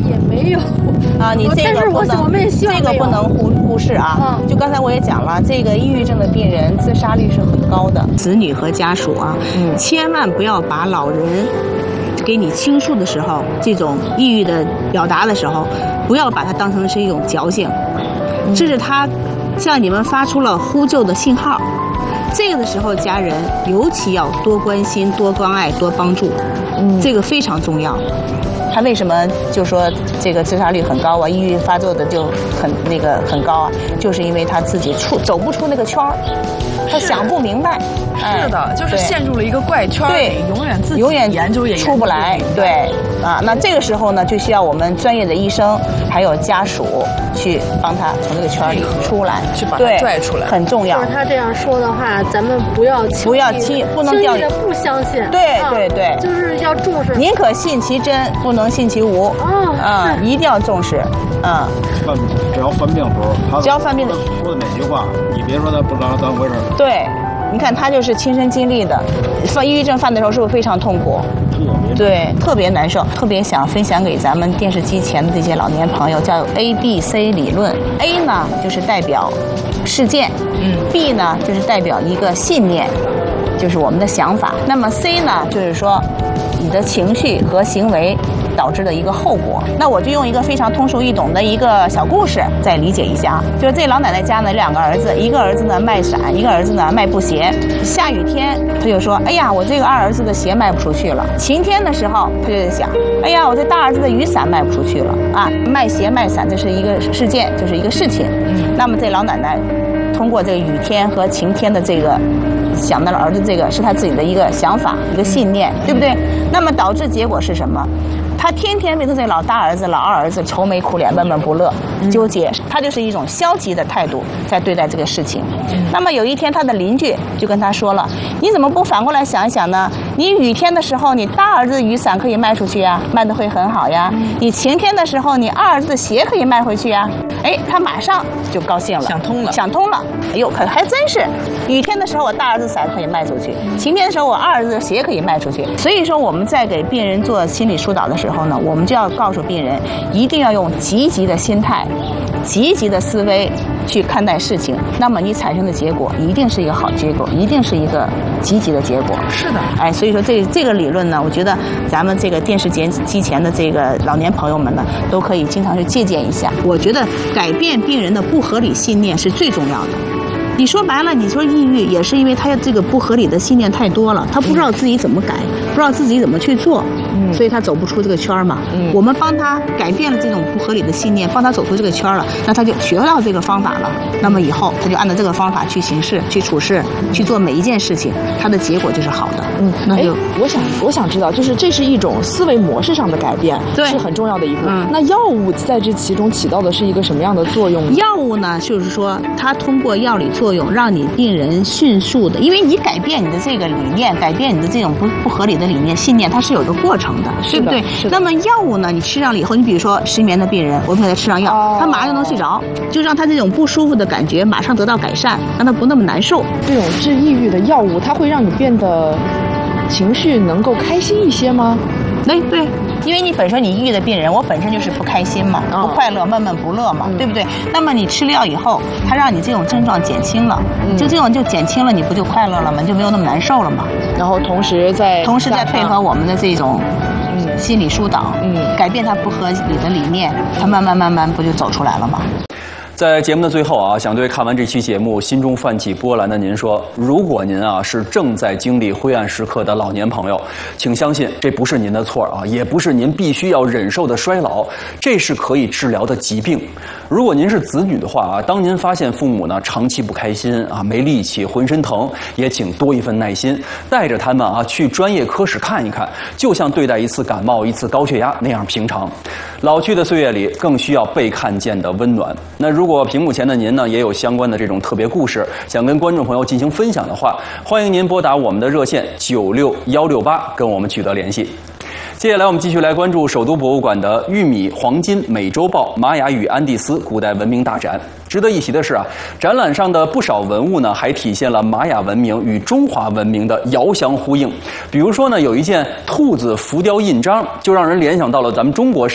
也没有啊，你这个不能， 我们也希望这个不能忽视啊。就刚才我也讲了，这个抑郁症的病人自杀率是很高的。子女和家属啊，千万不要把老人给你倾诉的时候，这种抑郁的表达的时候，不要把它当成是一种矫情，这是他向你们发出了呼救的信号。这个的时候，家人尤其要多关心、多关爱、多帮助，这个非常重要。他为什么就说这个自杀率很高啊？抑郁发作的就很高啊？就是因为他自己走不出那个圈儿，他想不明白。 是的，就是陷入了一个怪圈里，永远研究也出不来。对啊，那这个时候呢，就需要我们专业的医生还有家属去帮他从这个圈里出来， 去把他拽出来， 很重要。 就是他这样说的话，咱们不能掉以不相信。 对， 就是要重视。 宁可信其真，不能信其无。一定要重视。 只要犯病的时候， 只要犯病的说的哪句话，你别说他不知道当回事。 对。你看他就是亲身经历的，抑郁症犯的时候是不是非常痛苦？对，特别难受，特别想分享给咱们电视机前的这些老年朋友，叫 ABC 理论。A 呢就是代表事件，B 呢就是代表一个信念，就是我们的想法。那么 C 呢就是说你的情绪和行为导致的一个后果。那我就用一个非常通俗易懂的一个小故事再理解一下。就是这老奶奶家呢2个儿子，一个儿子呢卖伞，一个儿子呢卖布鞋。下雨天他就说，哎呀，我这个二儿子的鞋卖不出去了。晴天的时候他就在想，哎呀，我这大儿子的雨伞卖不出去了啊。卖鞋卖伞这是一个事件，就是一个事情。那么这老奶奶通过这个雨天和晴天的这个想到了儿子，这个是他自己的一个想法，一个信念，对不对？那么导致结果是什么？他天天为这老大儿子、老二儿子愁眉苦脸、闷闷不乐、纠结，他就是一种消极的态度在对待这个事情。那么有一天，他的邻居就跟他说了：“你怎么不反过来想一想呢？你雨天的时候，你大儿子的雨伞可以卖出去呀，卖得会很好呀。你晴天的时候，你二儿子的鞋可以卖回去呀。”哎，他马上就高兴了，想通了。哎呦，可还真是，雨天的时候我大儿子伞可以卖出去，晴天的时候我二儿子的鞋可以卖出去。所以说我们在给病人做心理疏导的时候呢，我们就要告诉病人，一定要用积极的心态、积极的思维去看待事情，那么你产生的结果一定是一个好结果，一定是一个积极的结果。 是的， 哎，所以说这个理论呢，我觉得咱们这个电视机前的这个老年朋友们呢，都可以经常去借鉴一下。我觉得改变病人的不合理信念是最重要的。你说白了，你说抑郁也是因为他这个不合理的信念太多了，他不知道自己怎么改，不知道自己怎么去做，所以他走不出这个圈嘛。我们帮他改变了这种不合理的信念，帮他走出这个圈了，那他就学到这个方法了。那么以后他就按照这个方法去行事、去处事、去做每一件事情，他的结果就是好的。那就我想知道，就是这是一种思维模式上的改变，是很重要的一步。那药物在这其中起到的是一个什么样的作用呢？ 药物呢，就是说它通过药理作用，让你病人迅速的，因为你改变你的这个理念，改变你的这种不合理的理念、信念，它是有个过程的，对不对？那么药物呢，你吃上了以后，你比如说失眠的病人，我们给他吃上药，他马上就能睡着，就让他这种不舒服的感觉马上得到改善，让他不那么难受。 这种治抑郁的药物，它会让你变得情绪能够开心一些吗？ 对，因为你本身你抑郁的病人，我本身就是不开心嘛，不快乐、闷闷不乐嘛，对不对？那么你吃了药以后，它让你这种症状减轻了，就这种就减轻了，你不就快乐了吗？就没有那么难受了嘛。 然后同时再配合我们的这种心理疏导，改变他不合理的理念，他慢慢不就走出来了吗？ 在节目的最后啊，想对看完这期节目心中泛起波澜的您说，如果您啊是正在经历灰暗时刻的老年朋友，请相信这不是您的错啊，也不是您必须要忍受的衰老，这是可以治疗的疾病。如果您是子女的话啊，当您发现父母呢长期不开心啊，没力气，浑身疼，也请多一份耐心，带着他们啊去专业科室看一看，就像对待一次感冒、一次高血压那样平常。老去的岁月里，更需要被看见的温暖。那如果屏幕前的您呢，也有相关的这种特别故事，想跟观众朋友进行分享的话，欢迎您拨打我们的热线96168跟我们取得联系。接下来我们继续来关注首都博物馆的玉米、黄金、美洲豹、玛雅与安第斯古代文明大展。值得一提的是啊，展览上的不少文物呢，还体现了玛雅文明与中华文明的遥相呼应。比如说呢，有一件兔子浮雕印章，就让人联想到了咱们中国